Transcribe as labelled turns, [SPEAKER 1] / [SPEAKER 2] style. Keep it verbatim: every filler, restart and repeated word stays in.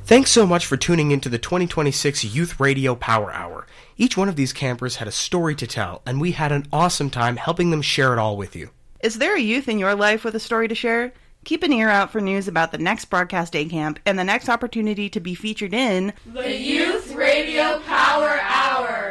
[SPEAKER 1] Thanks so much for tuning into the twenty twenty-six Youth Radio Power Hour. Each one of these campers had a story to tell, and we had an awesome time helping them share it all with you.
[SPEAKER 2] Is there a youth in your life with a story to share? Keep an ear out for news about the next broadcast day camp and the next opportunity to be featured in
[SPEAKER 3] the Youth Radio Power Hour.